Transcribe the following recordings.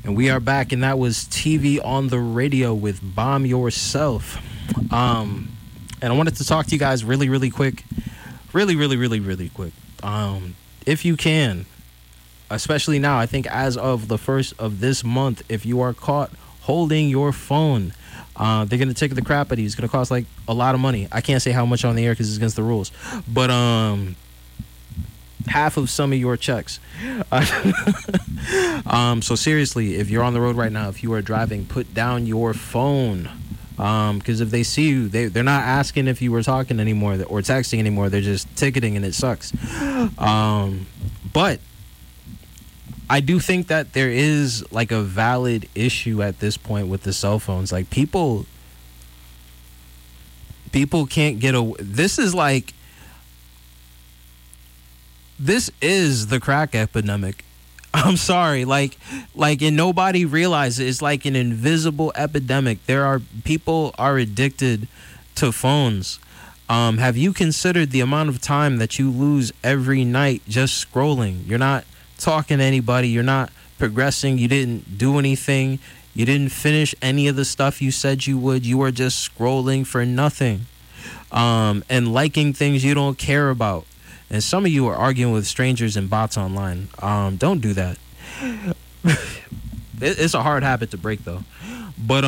And we are back, and that was TV on the Radio with Bomb Yourself. And I wanted to talk to you guys really quick. Really quick. If you can, especially now, I think as of the 1st of this month, if you are caught holding your phone, they're going to take the crap out of you. It's going to cost like a lot of money. I can't say how much on the air because it's against the rules. But half of some of your checks. So seriously, if you're on the road right now, if you are driving, put down your phone. Because if they see you, they're not asking if you were talking anymore or texting anymore. They're just ticketing, and it sucks. But I do think that there is like a valid issue at this point with the cell phones. Like people can't get away. This is the crack epidemic. I'm sorry, and nobody realizes it's like an invisible epidemic. People are addicted to phones. Have you considered the amount of time that you lose every night just scrolling? You're not talking to anybody. You're not progressing. You didn't do anything. You didn't finish any of the stuff you said you would. You were just scrolling for nothing, and liking things you don't care about. And some of you are arguing with strangers and bots online. Don't do that. It's a hard habit to break, though. But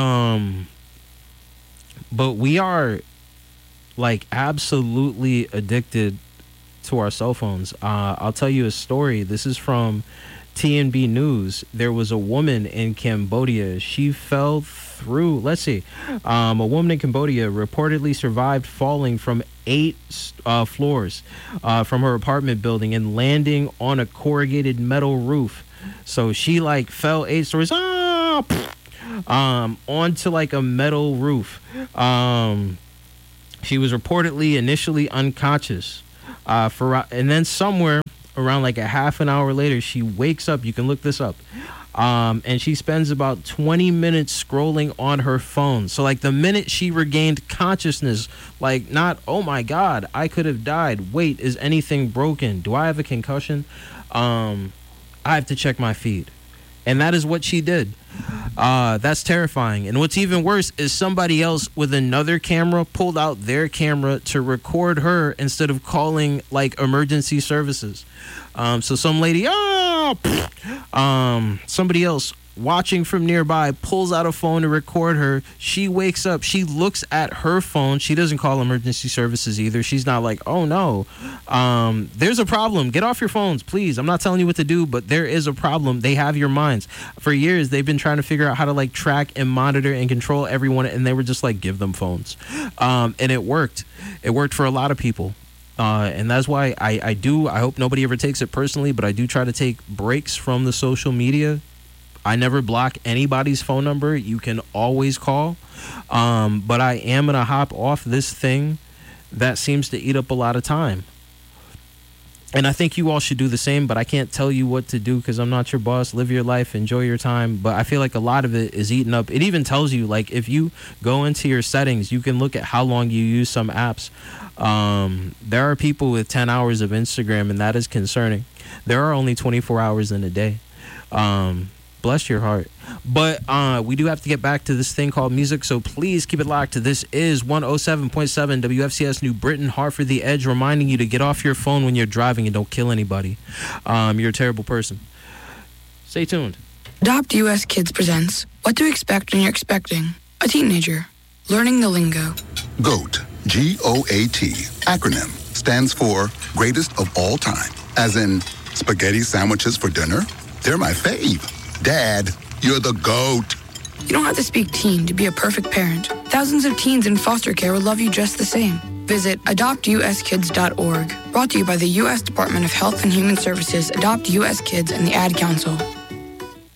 we are like absolutely addicted to our cell phones. I'll tell you a story. This is from TNB News. There was a woman in Cambodia. She fell through, a woman in Cambodia reportedly survived falling from 8 floors from her apartment building and landing on a corrugated metal roof. So she fell 8 stories onto like a metal roof. She was reportedly initially unconscious and then somewhere around like a half an hour later, she wakes up. You can look this up. And she spends about 20 minutes scrolling on her phone. So like the minute she regained consciousness, like not, oh my God, I could have died. Wait, is anything broken? Do I have a concussion? I have to check my feed. And that is what she did. That's terrifying. And what's even worse is somebody else with another camera pulled out their camera to record her instead of calling like emergency services. So some lady, somebody else watching from nearby pulls out a phone to record her. She wakes up. She looks at her phone. She doesn't call emergency services either. She's not like, oh no, there's a problem. Get off your phones, please. I'm not telling you what to do, but there is a problem. They have your minds. For years, they've been trying to figure out how to like track and monitor and control everyone, and they were just like, give them phones. And it worked. It worked for a lot of people. And that's why I hope nobody ever takes it personally, but I do try to take breaks from the social media. I never block anybody's phone number. You can always call. But I am going to hop off this thing that seems to eat up a lot of time. And I think you all should do the same, but I can't tell you what to do because I'm not your boss. Live your life, enjoy your time. But I feel like a lot of it is eaten up. It even tells you, like, if you go into your settings, you can look at how long you use some apps. There are people with 10 hours of Instagram, and that is concerning. There are only 24 hours in a day. Bless your heart. But we do have to get back to this thing called music, so please keep it locked. This is 107.7 WFCS New Britain, Hartford The Edge, reminding you to get off your phone when you're driving and don't kill anybody. You're a terrible person. Stay tuned. Adopt US Kids presents What to Expect When You're Expecting a Teenager. Learning the lingo. GOAT, G-O-A-T, acronym, stands for Greatest of All Time. As in, spaghetti sandwiches for dinner? They're my fave. Dad, you're the GOAT. You don't have to speak teen to be a perfect parent. Thousands of teens in foster care will love you just the same. Visit adoptuskids.org. Brought to you by the U.S. Department of Health and Human Services, Adopt U.S. Kids, and the Ad Council.